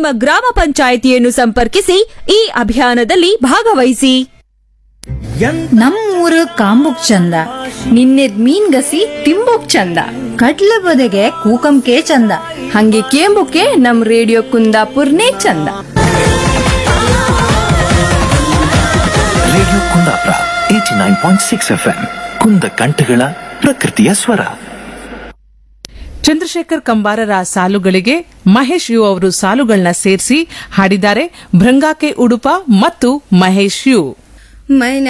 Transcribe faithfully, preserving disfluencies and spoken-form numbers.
ನಿಮ್ಮ ಗ್ರಾಮ ಪಂಚಾಯಿತಿಯನ್ನು ಸಂಪರ್ಕಿಸಿ ಈ ಅಭಿಯಾನದಲ್ಲಿ ಭಾಗವಹಿಸಿ. ನಮ್ಮೂರು ಕಾಂಬುಕ್ ಚಂದ, ನಿನ್ನೆದ್ ಮೀನ್ಗಸಿ ತಿಂಬುಕ್ ಚಂದ, ಕಡ್ಲ ಬದಗೆ ಕೂಕಂಕೆ ಚಂದ, ಹಂಗೆ ಕೇಂಬುಕೆ ನಮ್ ರೇಡಿಯೋ ಕುಂದಾಪುರ್ನೇ ಚಂದ. Radio Kundapura eighty nine point six F M ಕುಂದ ಕಂಠಗಳ ಪ್ರಕೃತಿಯ ಸ್ವರ. ಚಂದ್ರಶೇಖರ್ ಕಂಬಾರರ ಸಾಲುಗಳಿಗೆ ಮಹೇಶ್ ಯು ಅವರು ಸಾಲುಗಳನ್ನ ಸೇರಿಸಿ ಹಾಡಿದ್ದಾರೆ ಭೃಂಗಾಕೆ ಉಡುಪ ಮತ್ತು ಮಹೇಶ್ ಯು.